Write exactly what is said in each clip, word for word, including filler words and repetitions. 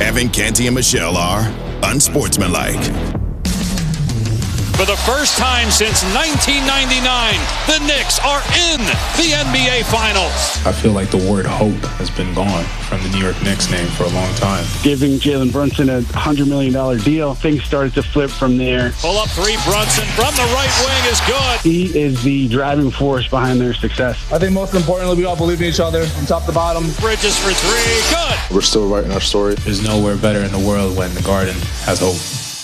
Kevin, Canty, and Michelle are unsportsmanlike. For the first time since nineteen ninety-nine, the Knicks are in the N B A Finals. I feel like the word hope has been gone from the New York Knicks name for a long time. Giving Jalen Brunson a one hundred million dollars deal, things started to flip from there. Pull up three, Brunson from the right wing is good. He is the driving force behind their success. I think most importantly, we all believe in each other from top to bottom. Bridges for three, good. We're still writing our story. There's nowhere better in the world when the Garden has hope.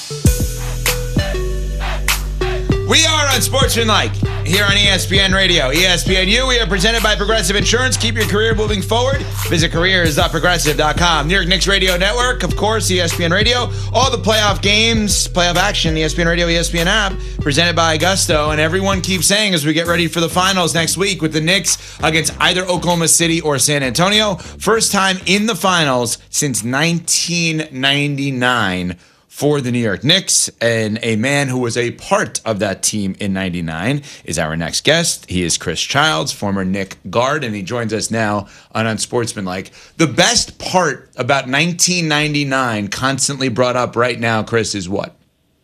We are Unsportsmanlike here on E S P N Radio. E S P N U, we are presented by Progressive Insurance. Keep your career moving forward. Visit careers dot progressive dot com. New York Knicks Radio Network, of course, E S P N Radio. All the playoff games, playoff action, E S P N Radio, E S P N app, presented by Augusto. And everyone keeps saying as we get ready for the finals next week with the Knicks against either Oklahoma City or San Antonio. First time in the finals since nineteen ninety-nine. For the New York Knicks, and a man who was a part of that team in ninety-nine is our next guest. He is Chris Childs, former Knick guard, and he joins us now on Unsportsmanlike. The best part about nineteen ninety-nine, constantly brought up right now, Chris, is what?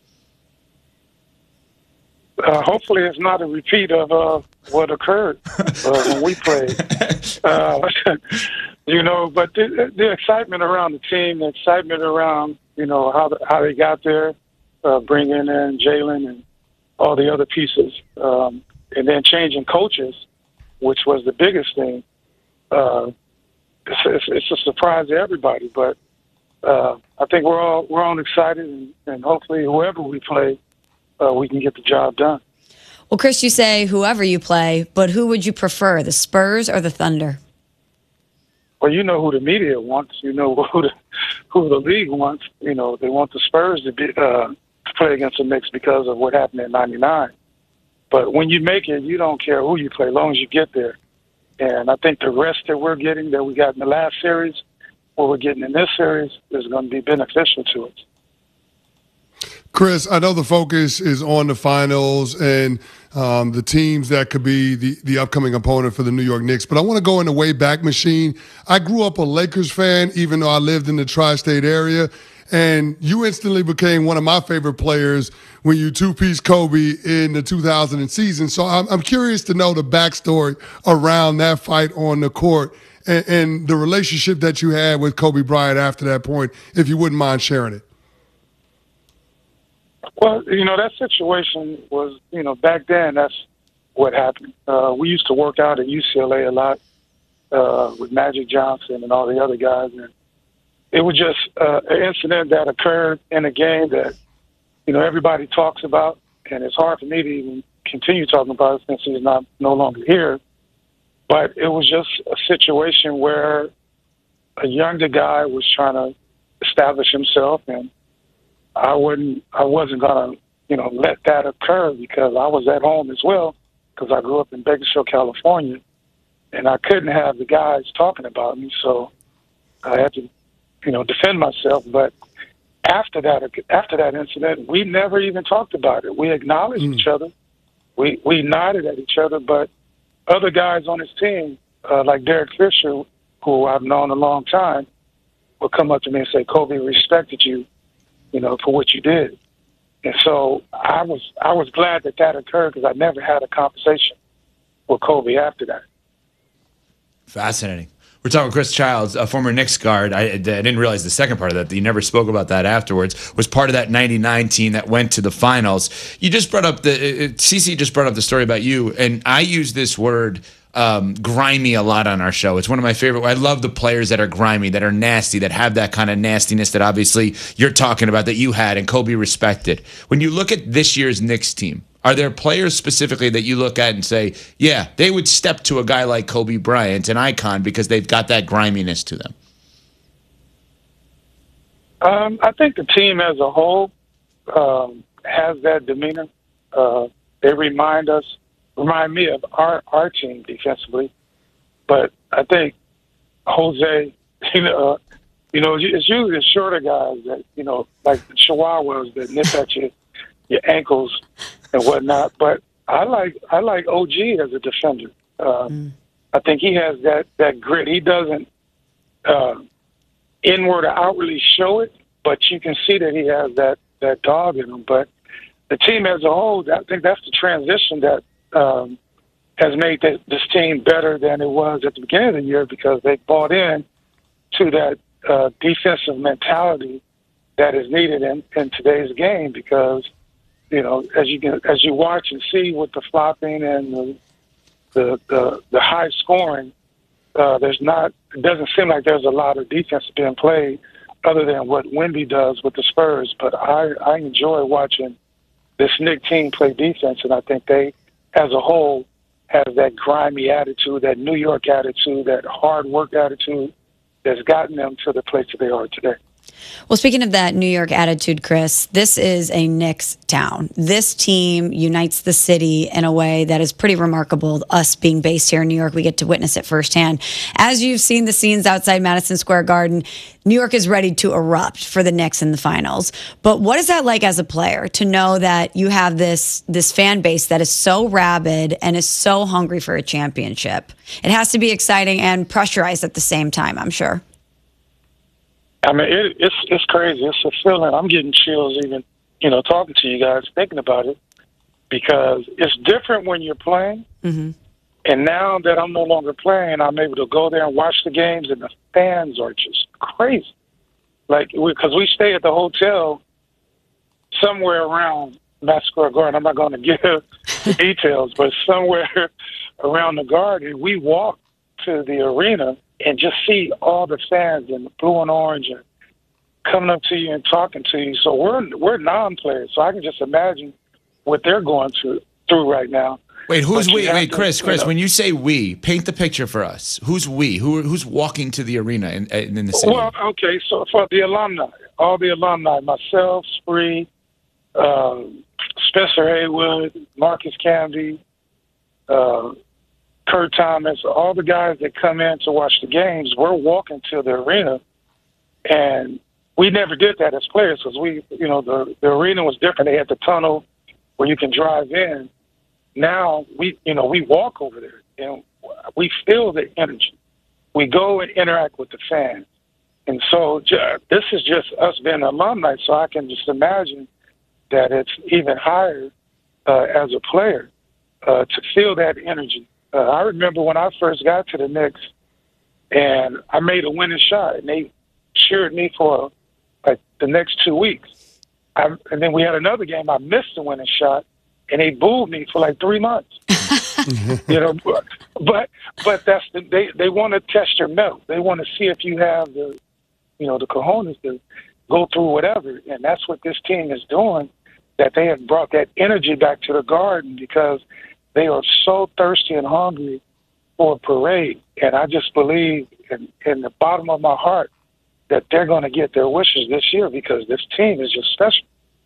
Uh, hopefully it's not a repeat of uh, what occurred uh, when we played. Uh, you know, but the, the excitement around the team, the excitement around, you know, how the, how they got there, uh, bringing in Jalen and all the other pieces, um, and then changing coaches, which was the biggest thing. Uh, it's, it's, it's a surprise to everybody, but uh, I think we're all we're all excited, and, and hopefully whoever we play, uh, we can get the job done. Well, Chris, you say whoever you play, but who would you prefer, the Spurs or the Thunder? Well, you know who the media wants. You know who the who the league wants. You know, they want the Spurs to be uh, to play against the Knicks because of what happened in ninety-nine. But when you make it, you don't care who you play, as long as you get there. And I think the rest that we're getting, that we got in the last series, what we're getting in this series, is going to be beneficial to us. Chris, I know the focus is on the finals and um, the teams that could be the, the upcoming opponent for the New York Knicks, but I want to go in the way back machine. I grew up a Lakers fan, even though I lived in the tri-state area, and you instantly became one of my favorite players when you two-piece Kobe in the two thousand season. So I'm, I'm curious to know the backstory around that fight on the court and, and the relationship that you had with Kobe Bryant after that point, if you wouldn't mind sharing it. Well, you know, that situation was, you know, back then, that's what happened. Uh, we used to work out at U C L A a lot uh, with Magic Johnson and all the other guys. And it was just uh, an incident that occurred in a game that, you know, everybody talks about. And it's hard for me to even continue talking about it since he's not no longer here. But it was just a situation where a younger guy was trying to establish himself, and I wouldn't, I wasn't gonna, you know, let that occur because I was at home as well because I grew up in Bakersfield, California, and I couldn't have the guys talking about me, so I had to, you know, defend myself. But after that, after that incident, we never even talked about it. We acknowledged mm. each other, we we nodded at each other, but other guys on his team, uh, like Derek Fisher, who I've known a long time, would come up to me and say, "Kobe respected you, you know, for what you did." And so I was I was glad that that occurred because I never had a conversation with Kobe after that. Fascinating. We're talking with Chris Childs, a former Knicks guard. I, I didn't realize the second part of that, that you never spoke about that afterwards, was part of that ninety-nine team that went to the finals. You just brought up the, Cece just brought up the story about you, and I use this word Um, grimy a lot on our show. It's one of my favorite. I love the players that are grimy, that are nasty, that have that kind of nastiness that obviously you're talking about that you had and Kobe respected. When you look at this year's Knicks team, are there players specifically that you look at and say, yeah, they would step to a guy like Kobe Bryant, an icon, because they've got that griminess to them? Um, I think the team as a whole um, has that demeanor. Uh, they remind us Remind me of our, our team defensively, but I think Jose, you know, uh, you know, it's usually the shorter guys that, you know, like the Chihuahuas that nip at you, your ankles and whatnot. But I like I like O G as a defender. Uh, mm. I think he has that, that grit. He doesn't uh, inward or outwardly show it, but you can see that he has that, that dog in him. But the team as a whole, I think that's the transition that um, has made this, this team better than it was at the beginning of the year, because they bought in to that uh, defensive mentality that is needed in, in today's game. Because, you know, as you can, as you watch and see with the flopping and the the the, the high scoring, uh, there's not. It doesn't seem like there's a lot of defense being played, other than what Wemby does with the Spurs. But I I enjoy watching this Knicks team play defense, and I think they, as a whole, have that grimy attitude, that New York attitude, that hard work attitude that's gotten them to the place that they are today. Well, speaking of that New York attitude, Chris, this is a Knicks town. This team unites the city in a way that is pretty remarkable. Us being based here in New York, we get to witness it firsthand. As you've seen the scenes outside Madison Square Garden, New York is ready to erupt for the Knicks in the finals. But what is that like as a player, to know that you have this this fan base that is so rabid and is so hungry for a championship? It has to be exciting and pressurized at the same time, I'm sure. I mean, it, it's it's crazy. It's a feeling. I'm getting chills even, you know, talking to you guys, thinking about it, because it's different when you're playing. Mm-hmm. And now that I'm no longer playing, I'm able to go there and watch the games, and the fans are just crazy. Like, because we, we stay at the hotel somewhere around Madison Square Garden. I'm not going to give the details, but somewhere around the Garden, we walk to the arena and just see all the fans in the blue and orange and coming up to you and talking to you. So we're we're non-players, so I can just imagine what they're going through through right now. Wait, who's But you we? have Wait, to, Chris, you Chris, know- when you say we, paint the picture for us. Who's we? Who who's walking to the arena in, in the city? Well, okay, so for the alumni, all the alumni, myself, Spree, uh, Spencer Haywood, Marcus Camby, uh, Kurt Thomas, all the guys that come in to watch the games, we're walking to the arena. And we never did that as players, because we, you know, the, the arena was different. They had the tunnel where you can drive in. Now we, you know, we walk over there and we feel the energy. We go and interact with the fans. And so ju- this is just us being alumni, so I can just imagine that it's even higher uh, as a player uh, to feel that energy. Uh, I remember when I first got to the Knicks and I made a winning shot, and they cheered me for like the next two weeks. I, and then we had another game, I missed the winning shot, and they booed me for like three months. you know, but but, but that's the, they they want to test your mettle. They want to see if you have the, you know, the cojones to go through whatever, and that's what this team is doing. That they have brought that energy back to the Garden, because they are so thirsty and hungry for a parade. And I just believe in, in the bottom of my heart that they're going to get their wishes this year, because this team is just special.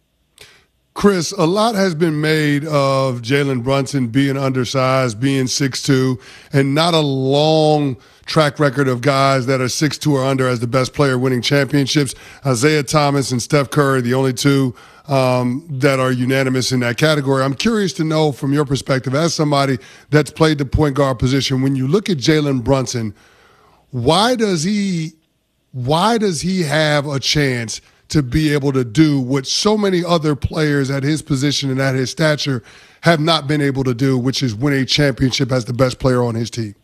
Chris, a lot has been made of Jalen Brunson being undersized, being six two, and not a long track record of guys that are six two or under as the best player winning championships. Isaiah Thomas and Steph Curry, the only two um, that are unanimous in that category. I'm curious to know, from your perspective, as somebody that's played the point guard position, when you look at Jalen Brunson, why does he, why does he have a chance to be able to do what so many other players at his position and at his stature have not been able to do, which is win a championship as the best player on his team?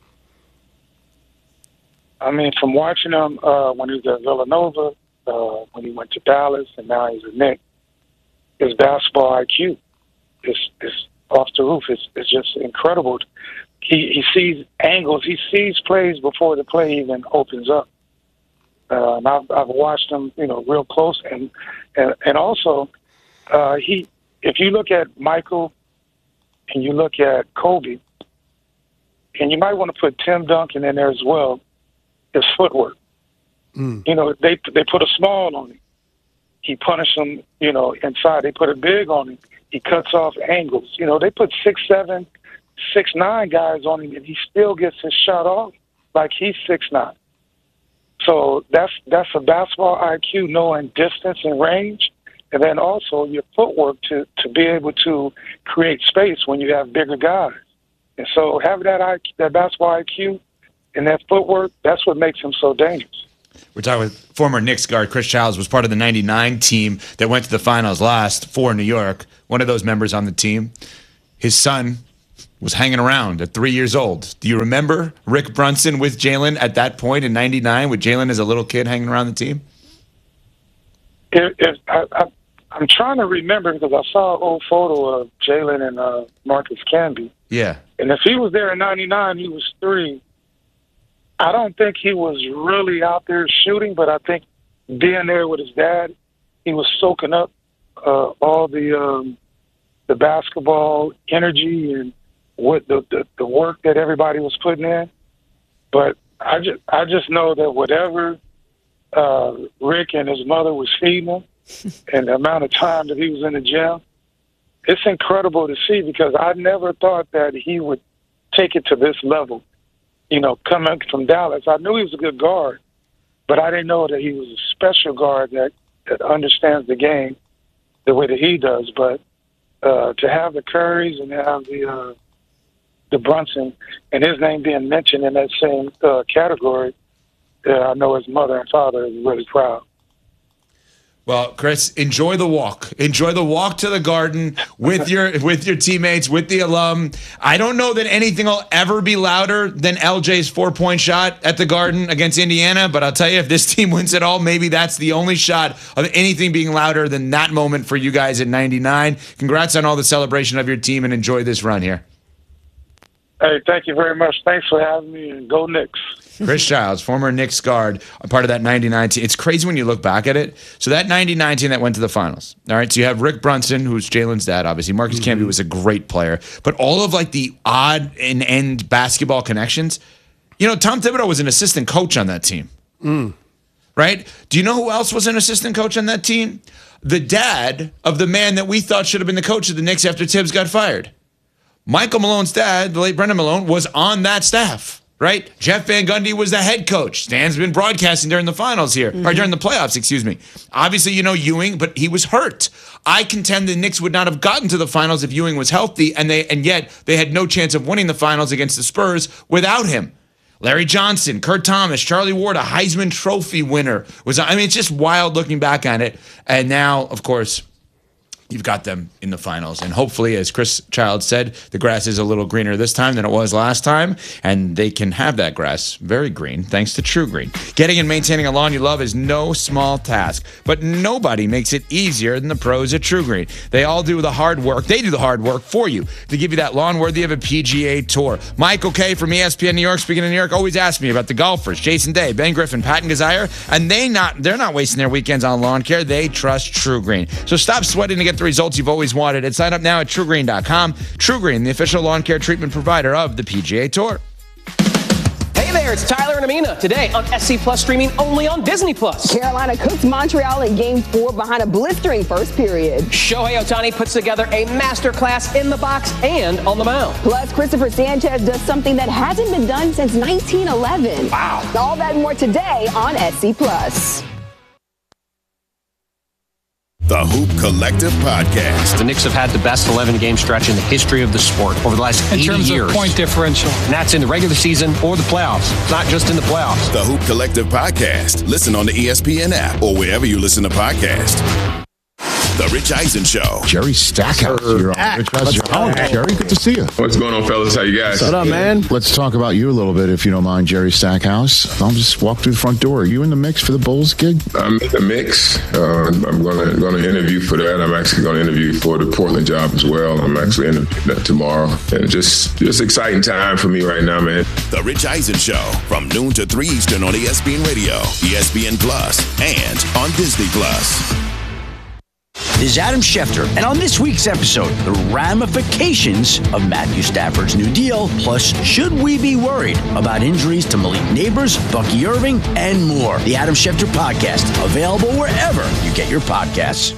I mean, from watching him uh, when he was at Villanova, uh, when he went to Dallas, and now he's a Knick, his basketball I Q is, is off the roof. It's, it's just incredible. He, he sees angles. He sees plays before the play even opens up. Uh, and I've, I've watched him, you know, real close. And and, and also, uh, he, if you look at Michael and you look at Kobe, and you might want to put Tim Duncan in there as well, his footwork. Mm. You know, they they put a small on him. He punished him, you know, inside. They put a big on him. He cuts off angles. You know, they put six, seven, six, nine guys on him, and he still gets his shot off like he's six, nine. So that's that's a basketball I Q, knowing distance and range, and then also your footwork to, to be able to create space when you have bigger guys. And so having that I Q, that basketball I Q and that footwork, that's what makes him so dangerous. We're talking with former Knicks guard Chris Childs, was part of the ninety-nine team that went to the finals last for New York. One of those members on the team. His son was hanging around at three years old. Do you remember Rick Brunson with Jalen at that point in ninety-nine, with Jalen as a little kid hanging around the team? It, it, I, I, I'm trying to remember because I saw an old photo of Jalen and uh, Marcus Camby. Yeah. And if he was there in ninety-nine, he was three. I don't think he was really out there shooting, but I think being there with his dad, he was soaking up uh, all the um, the basketball energy and what the, the the work that everybody was putting in. But I just I just know that whatever uh, Rick and his mother was feeding him, and the amount of time that he was in the gym, it's incredible to see because I never thought that he would take it to this level. You know, coming from Dallas, I knew he was a good guard, but I didn't know that he was a special guard that, that understands the game the way that he does. But uh, to have the Currys and have the uh, the Brunson and his name being mentioned in that same uh, category, uh, I know his mother and father is really proud. Well, Chris, enjoy the walk. Enjoy the walk to the Garden with your with your teammates, with the alum. I don't know that anything will ever be louder than L J's four-point shot at the Garden against Indiana, but I'll tell you, if this team wins it all, maybe that's the only shot of anything being louder than that moment for you guys in ninety-nine. Congrats on all the celebration of your team, and enjoy this run here. Hey, thank you very much. Thanks for having me, and go Knicks. Chris Childs, former Knicks guard, a part of that ninety-nine team. It's crazy when you look back at it. So that ninety-nine team that went to the finals. All right, so you have Rick Brunson, who's Jalen's dad, obviously. Marcus mm-hmm. Camby was a great player. But all of like the odd and end basketball connections. You know, Tom Thibodeau was an assistant coach on that team. Mm. Right? Do you know who else was an assistant coach on that team? The dad of the man that we thought should have been the coach of the Knicks after Tibbs got fired. Michael Malone's dad, the late Brendan Malone, was on that staff. Right? Jeff Van Gundy was the head coach. Stan's been broadcasting during the finals here, mm-hmm. or during the playoffs, excuse me. Obviously, you know Ewing, but he was hurt. I contend the Knicks would not have gotten to the finals if Ewing was healthy, and they and yet they had no chance of winning the finals against the Spurs without him. Larry Johnson, Kurt Thomas, Charlie Ward, a Heisman Trophy winner. Was I mean, it's just wild looking back on it. And now, of course, you've got them in the finals. And hopefully, as Chris Childs said, the grass is a little greener this time than it was last time. And they can have that grass very green thanks to True Green. Getting and maintaining a lawn you love is no small task. But nobody makes it easier than the pros at True Green. They all do the hard work. They do the hard work for you to give you that lawn worthy of a P G A Tour. Mike O'Kay from E S P N New York, speaking of New York, always asks me about the golfers. Jason Day, Ben Griffin, Patton Gazire. And they not, they're not wasting their weekends on lawn care. They trust True Green. So stop sweating to get the results you've always wanted and sign up now at true green dot com. True Green, the official lawn care treatment provider of the P G A Tour. Hey there, it's Tyler and Amina. Today on S C Plus, streaming only on Disney Plus. Carolina cooks Montreal in Game four behind a blistering first period. Shohei Ohtani puts together a masterclass in the box and on the mound. Plus, Christopher Sanchez does something that hasn't been done since nineteen eleven. Wow. All that and more today on S C Plus. The Hoop Collective Podcast. The Knicks have had the best eleven-game stretch in the history of the sport over the last eighty years. In terms of point differential. And that's in the regular season or the playoffs. It's not just in the playoffs. The Hoop Collective Podcast. Listen on the E S P N app or wherever you listen to podcasts. The Rich Eisen Show. Jerry Stackhouse here on Rich Eisen. Oh, Jerry, good to see you. What's going on, fellas? How you guys? What's up, man? Let's talk about you a little bit, if you don't mind, Jerry Stackhouse. I'll just walk through the front door. Are you in the mix for the Bulls gig? I'm in the mix. Uh, I'm going to going to interview for that. I'm actually going to interview for the Portland job as well. I'm actually interviewing that tomorrow. And just, just exciting time for me right now, man. The Rich Eisen Show from noon to three Eastern on E S P N Radio, E S P N Plus, and on Disney Plus. This is Adam Schefter, and on this week's episode, the ramifications of Matthew Stafford's new deal, plus should we be worried about injuries to Malik Neighbors, Bucky Irving, and more. The Adam Schefter Podcast, available wherever you get your podcasts.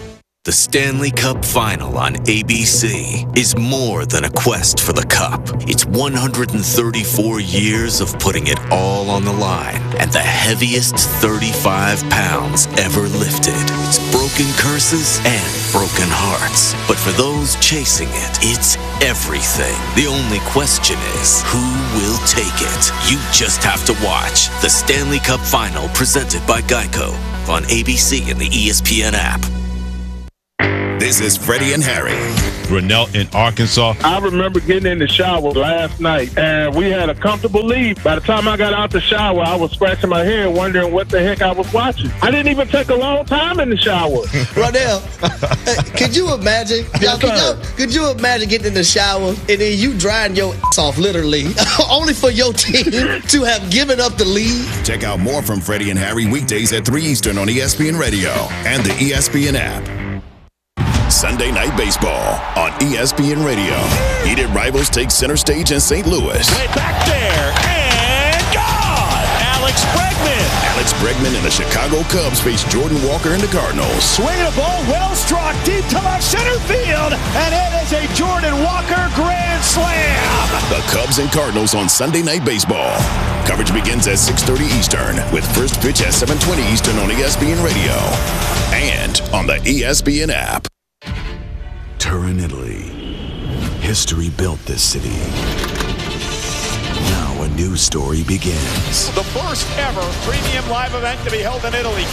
The Stanley Cup Final on A B C is more than a quest for the cup. It's one hundred thirty-four years of putting it all on the line and the heaviest thirty-five pounds ever lifted. It's broken curses and broken hearts. But for those chasing it, it's everything. The only question is, who will take it? You just have to watch the Stanley Cup Final presented by Geico on A B C and the E S P N app. This is Freddie and Harry. Grinnell in Arkansas. I remember getting in the shower last night, and we had a comfortable lead. By the time I got out the shower, I was scratching my head, wondering what the heck I was watching. I didn't even take a long time in the shower. Rodell, could you imagine? Y'all, could, y'all, could you imagine getting in the shower and then you drying your ass off, literally, only for your team to have given up the lead? Check out more from Freddie and Harry weekdays at three Eastern on E S P N Radio and the E S P N app. Sunday Night Baseball on E S P N Radio. Heated rivals take center stage in Saint Louis. Way back there, and gone! Alex Bregman. Alex Bregman and the Chicago Cubs face Jordan Walker and the Cardinals. Swing a ball, well struck, deep to left center field, and it is a Jordan Walker grand slam. The Cubs and Cardinals on Sunday Night Baseball. Coverage begins at six thirty Eastern with first pitch at seven twenty Eastern on E S P N Radio and on the E S P N app. Turin, Italy. History built this city. Now a new story begins. The first ever premium live event to be held in Italy.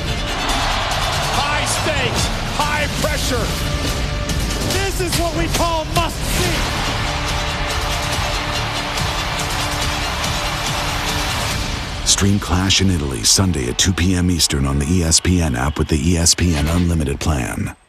High stakes, high pressure. This is what we call must see. Stream Clash in Italy Sunday at two p.m. Eastern on the E S P N app with the E S P N Unlimited plan.